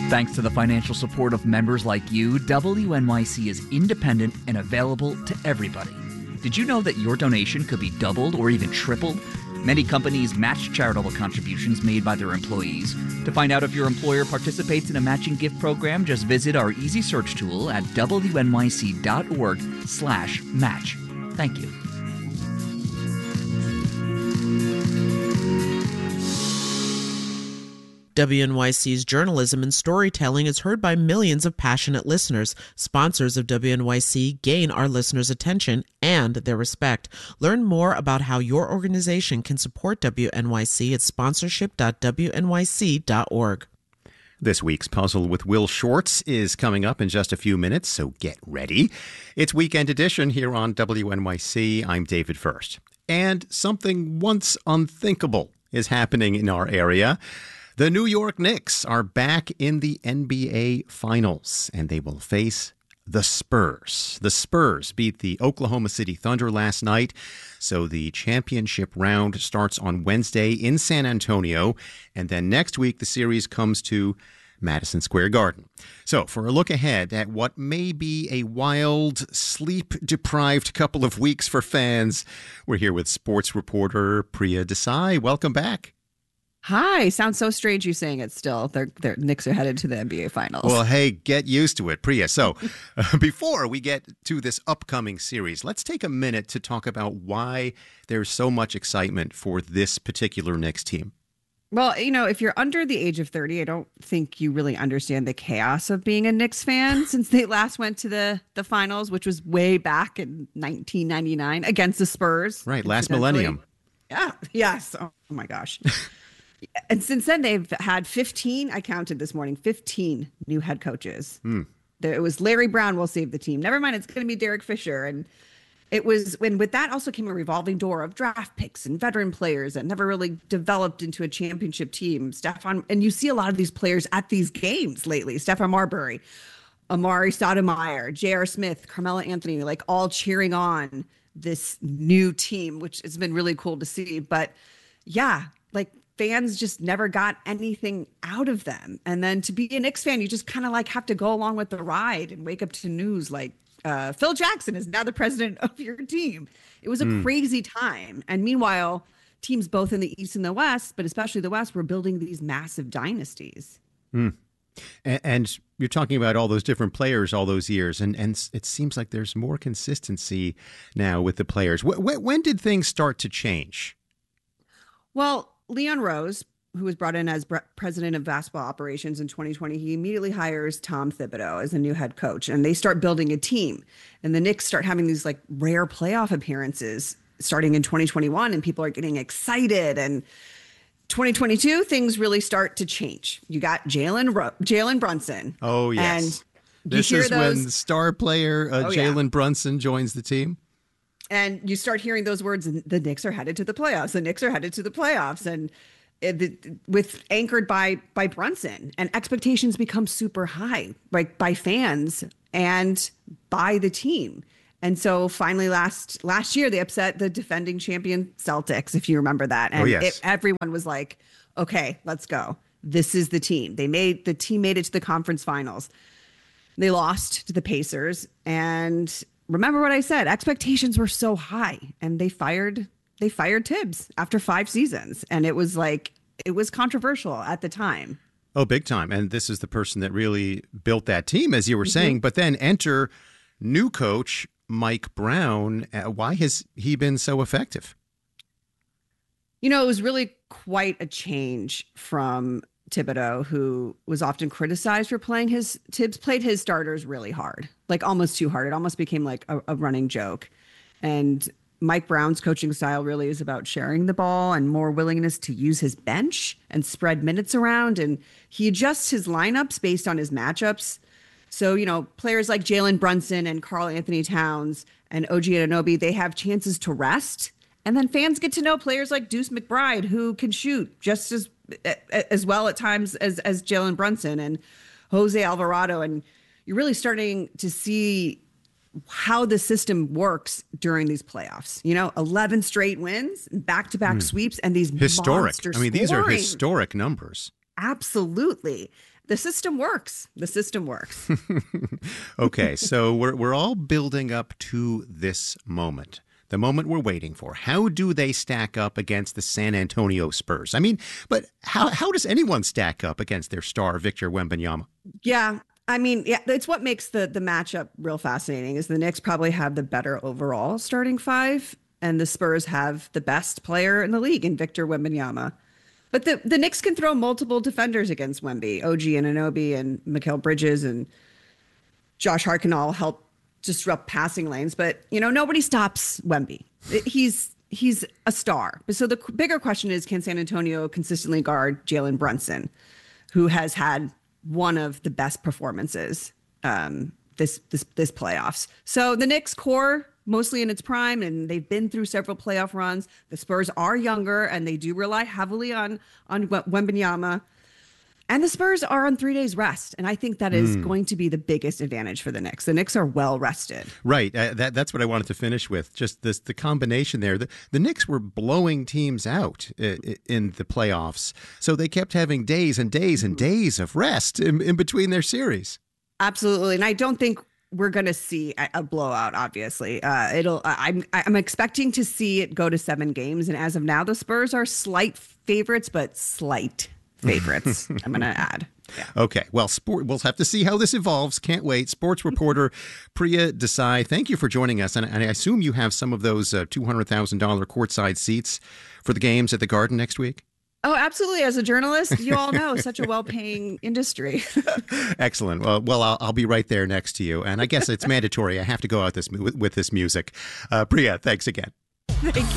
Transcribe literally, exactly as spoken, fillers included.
Thanks to the financial support of members like you, W N Y C is independent and available to everybody. Did you know that your donation could be doubled or even tripled? Many companies match charitable contributions made by their employees. To find out if your employer participates in a matching gift program, just visit our easy search tool at W N Y C dot org slash match. Thank you. W N Y C's journalism and storytelling is heard by millions of passionate listeners. Sponsors of W N Y C gain our listeners' attention and their respect. Learn more about how your organization can support W N Y C at sponsorship dot W N Y C dot org. This week's Puzzle with Will Shortz is coming up in just a few minutes, so get ready. It's Weekend Edition here on W N Y C. I'm David First. And something once unthinkable is happening in our area. The New York Knicks are back in the N B A Finals, and they will face the Spurs. The Spurs beat the Oklahoma City Thunder last night, so the championship round starts on Wednesday in San Antonio, and then next week the series comes to Madison Square Garden. So for a look ahead at what may be a wild, sleep-deprived couple of weeks for fans, we're here with sports reporter Priya Desai. Welcome back. Hi, sounds so strange you saying it still. Their their Knicks are headed to the N B A Finals. Well, hey, get used to it, Priya. So uh, before we get to this upcoming series, let's take a minute to talk about why there's so much excitement for this particular Knicks team. Well, you know, if you're under the age of thirty, I don't think you really understand the chaos of being a Knicks fan since they last went to the, the finals, which was way back in nineteen ninety-nine against the Spurs. Right, last millennium. Yeah, yes. Oh, my gosh. And since then, they've had fifteen, I counted this morning, fifteen new head coaches. Mm. There, it was Larry Brown will save the team. Never mind, it's going to be Derek Fisher. And it was when with that also came a revolving door of draft picks and veteran players that never really developed into a championship team. Stephon, and you see a lot of these players at these games lately. Stephon Marbury, Amari Stoudemire, J R. Smith, Carmelo Anthony, like all cheering on this new team, which has been really cool to see. But yeah, like, fans just never got anything out of them. And then to be a Knicks fan, you just kind of like have to go along with the ride and wake up to news like uh, Phil Jackson is now the president of your team. It was a mm. crazy time. And meanwhile, teams both in the East and the West, but especially the West, were building these massive dynasties. Mm. And, and you're talking about all those different players all those years. And, and it seems like there's more consistency now with the players. W- w- when did things start to change? Well, Leon Rose, who was brought in as president of basketball operations in twenty twenty, he immediately hires Tom Thibodeau as a new head coach, and they start building a team. And the Knicks start having these like rare playoff appearances starting in twenty twenty-one, and people are getting excited. And twenty twenty-two, things really start to change. You got Jalen Ro- Jalen Brunson. Oh, yes. And this is those... when star player uh, oh, Jalen yeah. Brunson joins the team. And you start hearing those words, and the Knicks are headed to the playoffs. The Knicks are headed to the playoffs. And it, with anchored by by Brunson, and expectations become super high, like by fans and by the team. And so finally last last year, they upset the defending champion Celtics, if you remember that. And oh, yes. it, everyone was like, okay, let's go. This is the team. They made the team made it to the conference finals. They lost to the Pacers, and remember what I said, expectations were so high, and they fired they fired Tibbs after five seasons. And it was like, it was controversial at the time. Oh, big time. And this is the person that really built that team, as you were saying. Mm-hmm. But then enter new coach Mike Brown. Uh, why has he been so effective? You know, it was really quite a change from Thibodeau, who was often criticized for playing his Tibbs played his starters really hard, like almost too hard. It almost became like a, a running joke. And Mike Brown's coaching style really is about sharing the ball and more willingness to use his bench and spread minutes around. And he adjusts his lineups based on his matchups. So, you know, players like Jalen Brunson and Karl Anthony Towns and O G Anunoby, they have chances to rest. And then fans get to know players like Deuce McBride, who can shoot just as as well at times as, as Jalen Brunson and Jose Alvarado. And you're really starting to see how the system works during these playoffs. You know, eleven straight wins, back-to-back mm. sweeps, and these historic. monster I mean, scoring. These are historic numbers. Absolutely. the system works. The system works. Okay, so we're we're all building up to this moment. The moment we're waiting for. How do they stack up against the San Antonio Spurs? I mean, but how how does anyone stack up against their star, Victor Wembanyama? Yeah, I mean, yeah, it's what makes the the matchup real fascinating is the Knicks probably have the better overall starting five, and the Spurs have the best player in the league in Victor Wembanyama. But the, the Knicks can throw multiple defenders against Wemby. O G Anunoby and Mikal Bridges and Josh Hart can all help disrupt passing lanes. But, you know, nobody stops Wemby. He's he's a star. So the bigger question is, can San Antonio consistently guard Jalen Brunson, who has had one of the best performances um, this, this, this playoffs? So the Knicks core, mostly in its prime, and they've been through several playoff runs. The Spurs are younger, and they do rely heavily on on Wembanyama. And the Spurs are on three days rest, and I think that is mm. going to be the biggest advantage for the Knicks. The Knicks are well rested. Right. Uh, that that's what I wanted to finish with. Just this the combination there. The, the Knicks were blowing teams out in, in the playoffs, so they kept having days and days and days of rest in, in between their series. Absolutely, and I don't think we're going to see a blowout, obviously. Uh, it'll. I'm I'm expecting to see it go to seven games. And as of now, the Spurs are slight favorites, but slight favorites, I'm going to add. Yeah. Okay. Well, sport, we'll have to see how this evolves. Can't wait. Sports reporter Priya Desai, thank you for joining us. And, and I assume you have some of those uh, two hundred thousand dollars courtside seats for the games at the Garden next week? Oh, absolutely. As a journalist, you all know, such a well-paying industry. Excellent. Well, well I'll, I'll be right there next to you. And I guess it's mandatory. I have to go out this with, with this music. Uh, Priya, thanks again. Thank you.